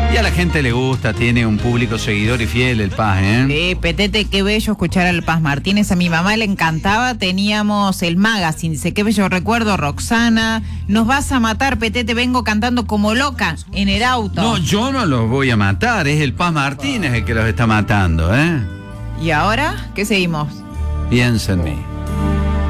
Y a la gente le gusta, tiene un público seguidor y fiel el Paz, ¿eh? Sí, Petete, qué bello escuchar al Paz Martínez. A mi mamá le encantaba, teníamos el magazine, dice, qué bello recuerdo, Roxana. Nos vas a matar, Petete, vengo cantando como loca en el auto. No, yo no los voy a matar, es el Paz Martínez el que los está matando, ¿eh? ¿Y ahora qué seguimos? Piensa en mí.